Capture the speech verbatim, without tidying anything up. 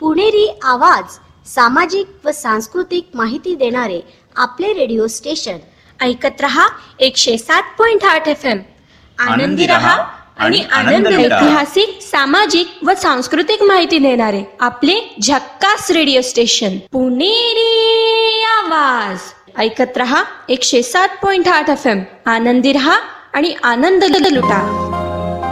पुणेरी आवाज, सामाजिक व सांस्कृतिक माहिती देणारे आपले रेडिओ स्टेशन. ऐकत रहा एकशे सात पॉइंट आठ एफ एम. आनंदी रहा आणि आनंद लुटा. ऐतिहासिक, सामाजिक व सांस्कृतिक माहिती देणारे आपले झक्कास रेडिओ स्टेशन पुणेरी आवाज. ऐकत रहा एकशे सात पॉइंट आठ एफ एम. आनंदी रहा आणि आनंद लुटा.